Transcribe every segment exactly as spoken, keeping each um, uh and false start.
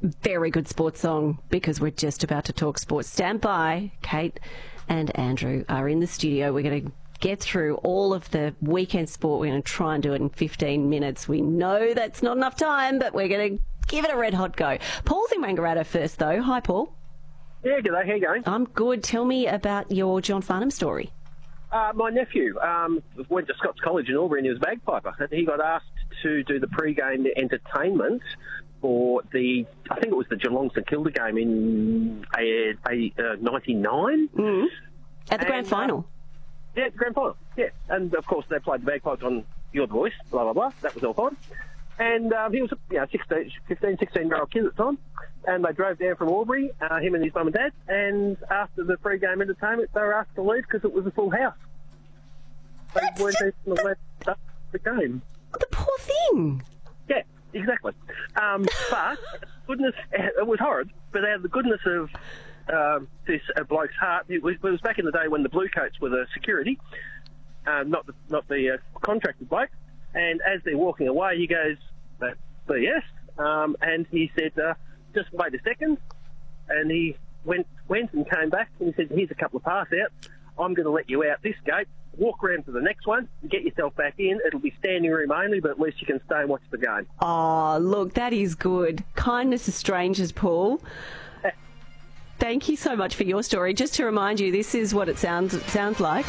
Very good sports song, because we're just about to talk sports. Stand by. Kate and Andrew are in the studio. We're going to get through all of the weekend sport. We're going to try and do it in fifteen minutes. We know that's not enough time, but we're going to give it a red hot go. Paul's in Wangaratta first, though. Hi, Paul. Yeah, g'day. How you going? I'm good. Tell me about your John Farnham story. Uh, my nephew um, went to Scots College in Albury and he was a bagpiper. And he got asked to do the pre-game entertainment for the, I think it was the Geelong St Kilda game in uh, uh, ninety-nine. Mm. At the and, grand final. Uh, yeah, the grand final, yeah. And, of course, they played the bagpipes on You're the Voice, blah, blah, blah. That was all fine. And um, he was a you know, sixteen, fifteen, sixteen-year-old kid at the time. And they drove down from Albury, uh, him and his mum and dad. And after the pre-game entertainment, they were asked to leave because it was a full house. They That's weren't just, even allowed to start the game. The poor thing. Yeah, exactly. Um, but goodness, it was horrid. But out of the goodness of um, this uh, bloke's heart, it was, it was back in the day when the blue coats were the security, uh, not the not the uh, contracted bloke. And as they're walking away, he goes, "That's B S," um, and he said, uh, "Just wait a second." And he went went and came back, and he said, "Here's a couple of pass outs. I'm going to let you out this gate. Walk around to the next one and get yourself back in. It'll be standing room only, but at least you can stay and watch the game." Oh, look, that is good. Kindness of strangers, Paul. Thank you so much for your story. Just to remind you, this is what it sounds sounds like.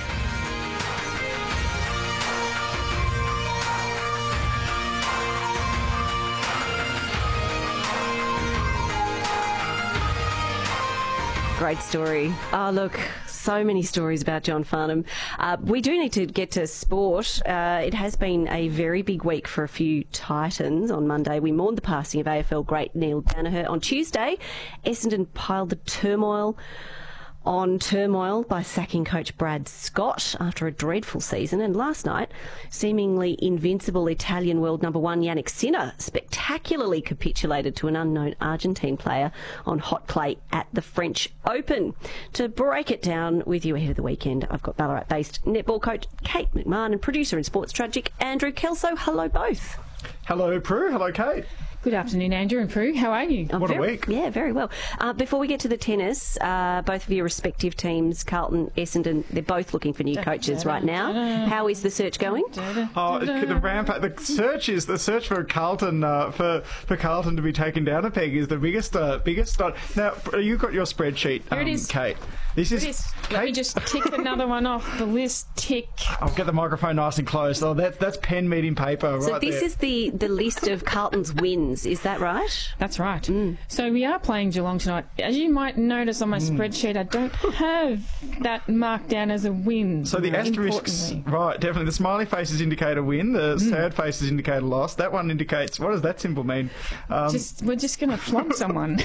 Great story. Oh, look, so many stories about John Farnham. Uh, we do need to get to sport. Uh, it has been a very big week for a few Titans. On Monday, we mourned the passing of A F L great Neil Danaher. On Tuesday, Essendon piled the turmoil on turmoil by sacking coach Brad Scott after a dreadful season. And last night, seemingly invincible Italian world number one Yannick Sinner spectacularly capitulated to an unknown Argentine player on hot clay at the French Open. To break it down with you ahead of the weekend, I've got Ballarat-based netball coach Kate McMahon and producer and sports tragic Andrew Kelso. Hello, both. Hello, Prue. Hello, Kate. Good afternoon, Andrew and Prue. How are you? I'm what very, a week. Yeah, very well. Uh, before we get to the tennis, uh, both of your respective teams, Carlton, Essendon, they're both looking for new coaches right now. How is the search going? Oh, the ramp the search is the search for Carlton uh, for for Carlton to be taken down a peg is the biggest uh, biggest start. Now you've got your spreadsheet, Here um, it is. Kate. This Here is. it is. Kate, Let me just tick another one off the list. Tick. I'll get the microphone nice and close. Oh, that that's pen meeting paper. So right this there. is the, the list of Carlton's wins, is that right? That's right. Mm. So we are playing Geelong tonight. As you might notice on my Mm. spreadsheet, I don't have that marked down as a win. So the asterisks, importantly. right, definitely. The smiley faces indicate a win. The mm. sad faces indicate a loss. That one indicates, what does that symbol mean? Um, Just, we're just going to flog someone.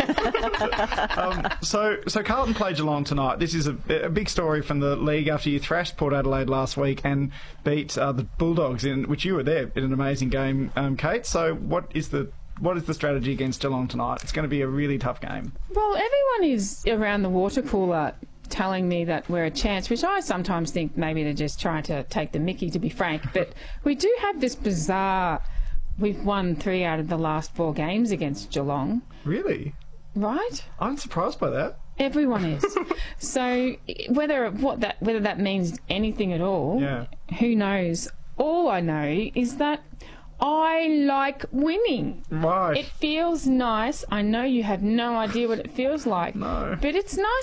um, so, so Carlton play Geelong tonight. This is a, a big story from the league after you thrashed Port Adelaide last week and beat uh, the Bulldogs, in which you were there in an amazing game, um, Kate. So, what is the what is the strategy against Geelong tonight? It's going to be a really tough game. Well, everyone is around the water cooler telling me that we're a chance, which I sometimes think maybe they're just trying to take the mickey, to be frank. But we do have this bizarre... We've won three out of the last four games against Geelong. Really? Right? I'm surprised by that. Everyone is. So whether what that whether that means anything at all, Yeah. who knows? All I know is that I like winning. Right. It feels nice. I know you have no idea what it feels like. No. But it's nice